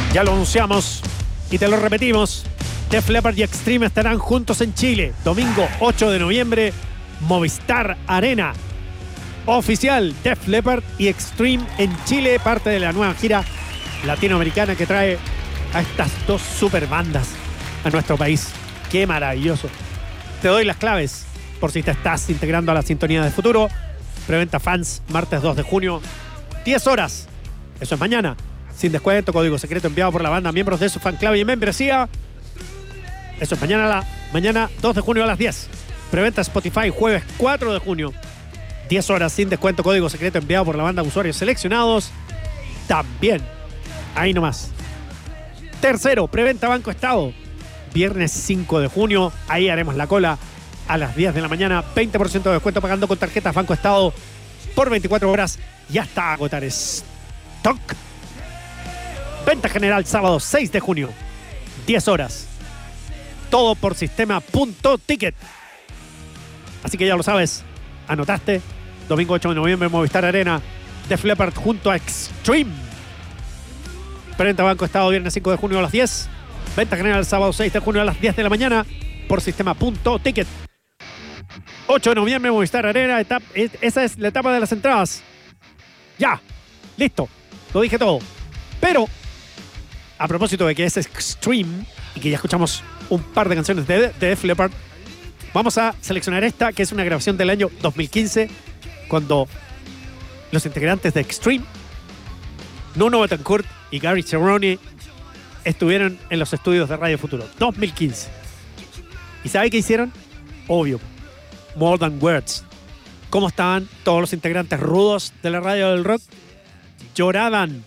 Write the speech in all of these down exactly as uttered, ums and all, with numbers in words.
Ya lo anunciamos y te lo repetimos. Def Leppard y Extreme estarán juntos en Chile. Domingo ocho de noviembre, Movistar Arena. Oficial, Def Leppard y Extreme en Chile, parte de la nueva gira latinoamericana que trae a estas dos super bandas a nuestro país. ¡Qué maravilloso! Te doy las claves por si te estás integrando a la sintonía de futuro. Preventa fans, martes dos de junio, diez horas. Eso es mañana. Sin descuento, código secreto enviado por la banda, miembros de su fan club y membresía. Eso es mañana, la, mañana dos de junio a las diez. Preventa Spotify jueves cuatro de junio. diez horas sin descuento, código secreto enviado por la banda, usuarios seleccionados. También. Ahí nomás. Tercero, preventa Banco Estado. Viernes cinco de junio. Ahí haremos la cola a las diez de la mañana. veinte por ciento de descuento pagando con tarjetas Banco Estado por veinticuatro horas. Ya está a agotar stock. Venta general sábado seis de junio. diez horas. Todo por sistema punto ticket. Así que ya lo sabes. Anotaste. Domingo ocho de noviembre, Movistar Arena. Def Leppard junto a Extreme. Preventa Banco Estado viernes cinco de junio a las diez. Venta general sábado seis de junio a las diez de la mañana por sistema punto ticket. ocho de noviembre, Movistar Arena. Etapa, esa es la etapa de las entradas. Ya. Listo. Lo dije todo. Pero, a propósito de que es Extreme y que ya escuchamos un par de canciones de, de Def Leppard, vamos a seleccionar esta, que es una grabación del año dos mil quince, cuando los integrantes de Extreme, Nuno Bettencourt y Gary Cherone, estuvieron en los estudios de Radio Futuro. dos mil quince. ¿Y sabe qué hicieron? Obvio. More Than Words. ¿Cómo estaban todos los integrantes rudos de la radio del rock? Lloraban.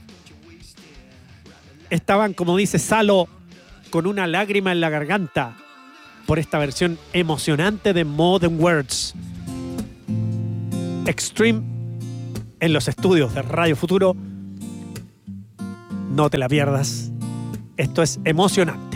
Estaban, como dice Salo, con una lágrima en la garganta por esta versión emocionante de More Than Words. Extreme en los estudios de Radio Futuro. No te la pierdas. Esto es emocionante.